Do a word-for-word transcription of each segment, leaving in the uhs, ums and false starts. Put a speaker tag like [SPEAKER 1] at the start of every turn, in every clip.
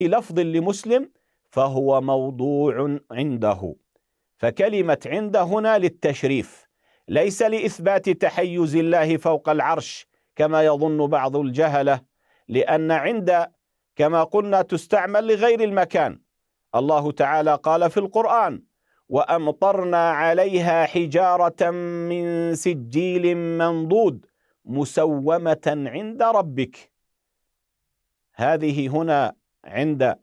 [SPEAKER 1] لفظ لمسلم فهو موضوع عنده. فكلمة عند هنا للتشريف، ليس لإثبات تحيز الله فوق العرش كما يظن بعض الجهلة، لأن عند كما قلنا تستعمل لغير المكان. الله تعالى قال في القرآن: وأمطرنا عليها حجارة من سجيل منضود مسومة عند ربك. هذه هنا عند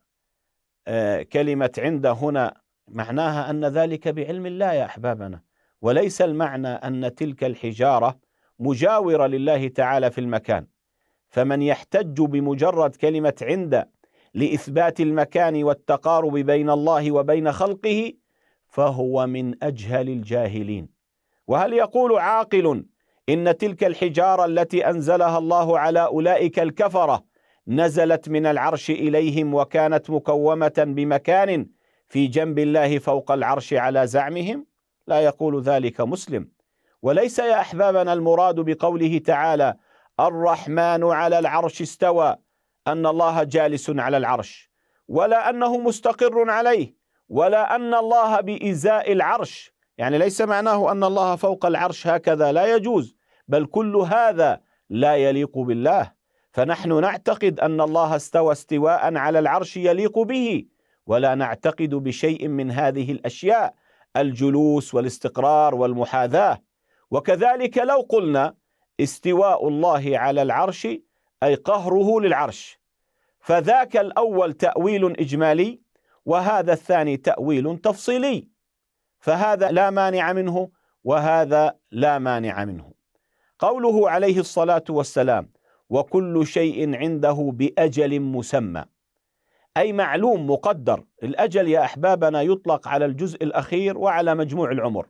[SPEAKER 1] آه كلمة عند هنا معناها أن ذلك بعلم الله يا أحبابنا، وليس المعنى أن تلك الحجارة مجاورة لله تعالى في المكان. فمن يحتج بمجرد كلمة عند لإثبات المكان والتقارب بين الله وبين خلقه فهو من أجهل الجاهلين. وهل يقول عاقل إن تلك الحجارة التي أنزلها الله على أولئك الكفرة نزلت من العرش إليهم وكانت مكومة بمكان في جنب الله فوق العرش على زعمهم؟ لا يقول ذلك مسلم. وليس يا أحبابنا المراد بقوله تعالى الرحمن على العرش استوى أن الله جالس على العرش، ولا أنه مستقر عليه، ولا أن الله بإزاء العرش، يعني ليس معناه أن الله فوق العرش هكذا، لا يجوز، بل كل هذا لا يليق بالله. فنحن نعتقد أن الله استوى استواء على العرش يليق به، ولا نعتقد بشيء من هذه الأشياء، الجلوس والاستقرار والمحاذاة. وكذلك لو قلنا استواء الله على العرش أي قهره للعرش، فذاك الأول تأويل إجمالي وهذا الثاني تأويل تفصيلي، فهذا لا مانع منه وهذا لا مانع منه. قوله عليه الصلاة والسلام وكل شيء عنده بأجل مسمى، أي معلوم مقدر. الأجل يا أحبابنا يطلق على الجزء الأخير وعلى مجموع العمر،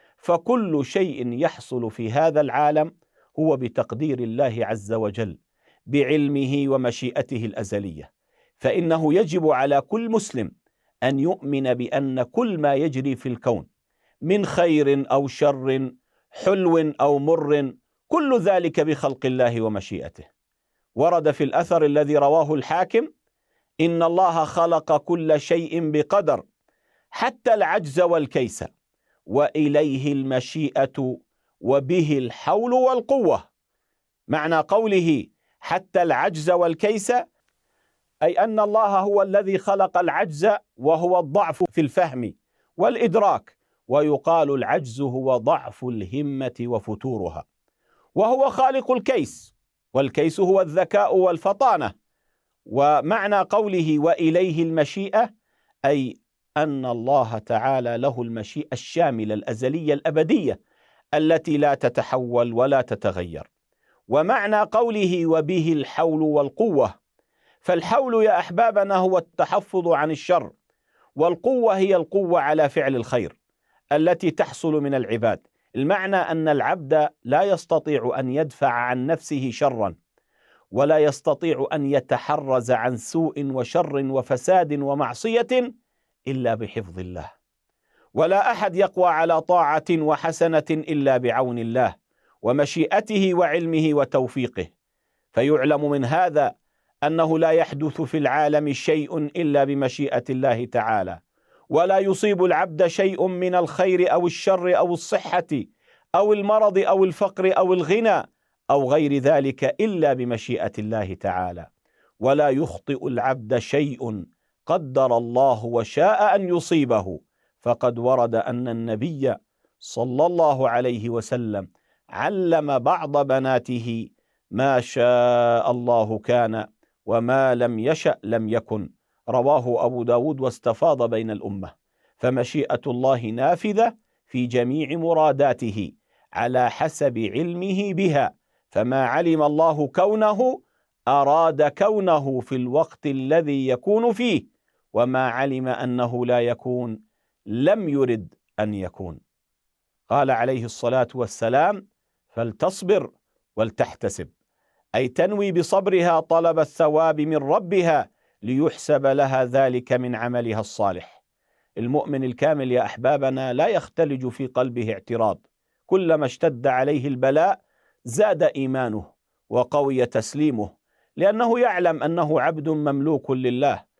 [SPEAKER 1] فكل شيء يحصل في هذا العالم هو بتقدير الله عز وجل بعلمه ومشيئته الأزلية. فإنه يجب على كل مسلم أن يؤمن بأن كل ما يجري في الكون من خير أو شر، حلو أو مر، كل ذلك بخلق الله ومشيئته. ورد في الأثر الذي رواه الحاكم إن الله خلق كل شيء بقدر حتى العجز والكيس، وإليه المشيئة وبه الحول والقوة. معنى قوله حتى العجز والكيس أي أن الله هو الذي خلق العجز وهو الضعف في الفهم والإدراك، ويقال العجز هو ضعف الهمة وفتورها، وهو خالق الكيس، والكيس هو الذكاء والفطانة. ومعنى قوله وإليه المشيئة أي أن الله تعالى له المشيئة الشاملة الأزلية الأبدية التي لا تتحول ولا تتغير. ومعنى قوله وبه الحول والقوة، فالحول يا أحبابنا هو التحفظ عن الشر، والقوة هي القوة على فعل الخير التي تحصل من العباد. المعنى أن العبد لا يستطيع أن يدفع عن نفسه شرا، ولا يستطيع أن يتحرز عن سوء وشر وفساد ومعصية إلا بحفظ الله، ولا أحد يقوى على طاعة وحسنة إلا بعون الله ومشيئته وعلمه وتوفيقه. فيعلم من هذا أنه لا يحدث في العالم شيء إلا بمشيئة الله تعالى، ولا يصيب العبد شيء من الخير أو الشر أو الصحة أو المرض أو الفقر أو الغنى أو غير ذلك إلا بمشيئة الله تعالى. ولا يخطئ العبد شيء قدر الله وشاء أن يصيبه، فقد ورد أن النبي صلى الله عليه وسلم علم بعض بناته ما شاء الله كان وما لم يشأ لم يكن، رواه أبو داود واستفاض بين الأمة. فمشيئة الله نافذة في جميع مراداته على حسب علمه بها، فما علم الله كونه أراد كونه في الوقت الذي يكون فيه، وما علم أنه لا يكون لم يرد أن يكون. قال عليه الصلاة والسلام فلتصبر ولتحتسب، أي تنوي بصبرها طلب الثواب من ربها ليحسب لها ذلك من عملها الصالح. المؤمن الكامل يا أحبابنا لا يختلج في قلبه اعتراض، كلما اشتد عليه البلاء زاد إيمانه وقوي تسليمه، لأنه يعلم أنه عبد مملوك لله،